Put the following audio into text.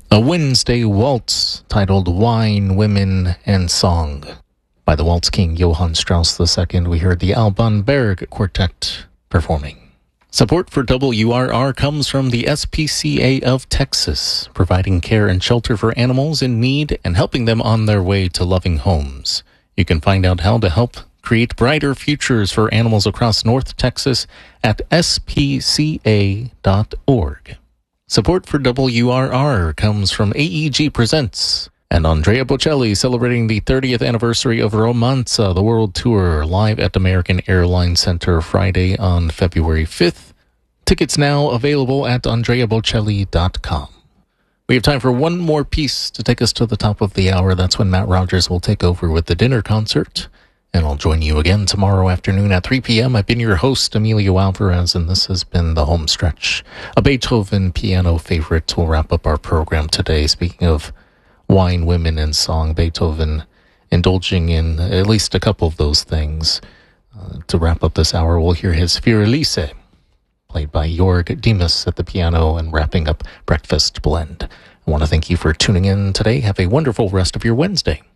A Wednesday waltz titled Wine, Women, and Song. By the waltz king Johann Strauss II, we heard the Alban Berg Quartet performing. Support for WRR comes from the SPCA of Texas, providing care and shelter for animals in need and helping them on their way to loving homes. You can find out how to help create brighter futures for animals across North Texas at spca.org. Support for WRR comes from AEG Presents and Andrea Bocelli celebrating the 30th anniversary of Romanza, the world tour, live at American Airlines Center Friday on February 5th. Tickets now available at andreabocelli.com. We have time for one more piece to take us to the top of the hour. That's when Matt Rogers will take over with the dinner concert. And I'll join you again tomorrow afternoon at 3 p.m. I've been your host, Emilio Alvarez, and this has been The Home Stretch. A Beethoven piano favorite will wrap up our program today. Speaking of wine, women, and song, Beethoven indulging in at least a couple of those things. To wrap up this hour, we'll hear his Fiorelise, played by Jorg Demas at the piano, and wrapping up Breakfast Blend. I want to thank you for tuning in today. Have a wonderful rest of your Wednesday.